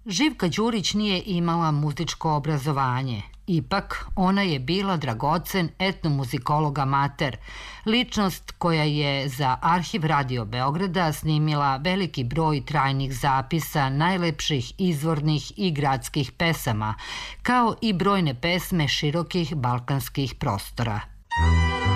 Živka Đurić nije imala muzičko obrazovanje. Ipak, ona je bila dragocen etnomuzikolog amater, ličnost koja je za Arhiv Radio Beograda snimila veliki broj trajnih zapisa najlepših izvornih i gradskih pesama, kao i brojne pesme širokih balkanskih prostora.